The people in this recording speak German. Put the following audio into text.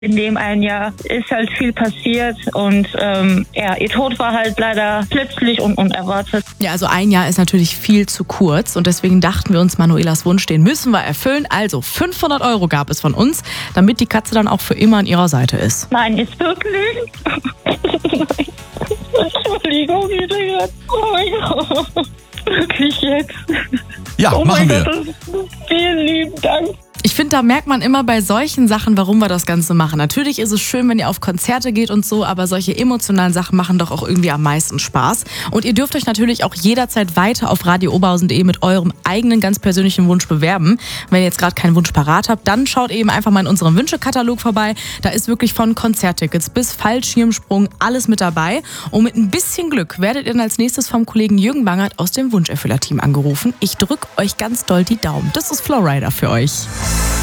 In dem einen Jahr ist halt viel passiert und ihr Tod war halt leider plötzlich und unerwartet. Ja, also ein Jahr ist natürlich viel zu kurz und deswegen dachten wir uns, Manuelas Wunsch, den müssen wir erfüllen. Also 500 € gab es von uns, damit die Katze dann auch für immer an ihrer Seite ist. Nein, ist wirklich? Entschuldigung, bitte jetzt. Oh mein Gott. Wirklich jetzt? Ja, Oh machen mein wir. Gott, vielen lieben Dank. Ich finde, da merkt man immer bei solchen Sachen, warum wir das Ganze machen. Natürlich ist es schön, wenn ihr auf Konzerte geht und so, aber solche emotionalen Sachen machen doch auch irgendwie am meisten Spaß. Und ihr dürft euch natürlich auch jederzeit weiter auf radiooberhausen.de mit eurem eigenen ganz persönlichen Wunsch bewerben. Wenn ihr jetzt gerade keinen Wunsch parat habt, dann schaut eben einfach mal in unserem Wünschekatalog vorbei. Da ist wirklich von Konzerttickets bis Fallschirmsprung alles mit dabei. Und mit ein bisschen Glück werdet ihr dann als nächstes vom Kollegen Jürgen Bangert aus dem Wunscherfüller-Team angerufen. Ich drücke euch ganz doll die Daumen. Das ist Flowrider für euch.